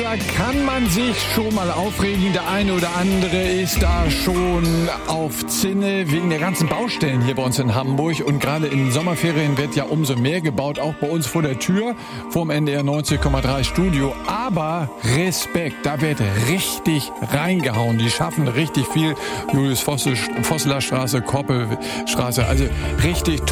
Da kann man sich schon mal aufregen. Der eine oder andere ist da schon auf Zinne wegen der ganzen Baustellen hier bei uns in Hamburg. Und gerade in den Sommerferien wird ja umso mehr gebaut, auch bei uns vor der Tür, vorm NDR 90,3 Studio. Aber Respekt, da wird richtig reingehauen. Die schaffen richtig viel. Julius Vosseler Straße, Koppelstraße, also richtig